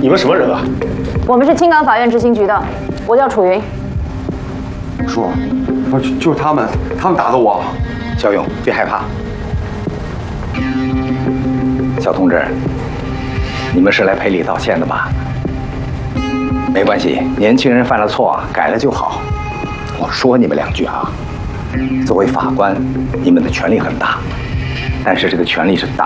你们什么人啊？ 我们是青港法院执行局的，我叫楚云。 叔，就是他们打的我。 小勇，别害怕。小同志，你们是来赔礼道歉的吧？没关系，年轻人犯了错，改了就好。我说你们2句啊。作为法官，你们的权力很大，但是这个权力是大